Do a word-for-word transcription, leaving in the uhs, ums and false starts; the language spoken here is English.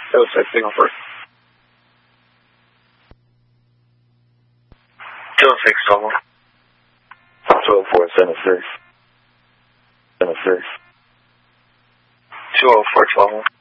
oh six, signal first. two oh six, twelve one. two oh four, seven six. seven six. two oh four, twelve one.